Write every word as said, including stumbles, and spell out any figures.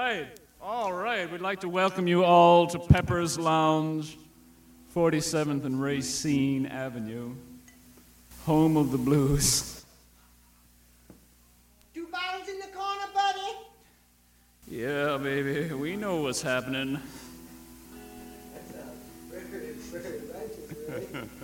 right. All right. We'd like to welcome you all to Pepper's Lounge, forty-seventh and Racine Avenue, home of the blues. Two bottles in the corner, buddy. Yeah, baby. We know what's happening.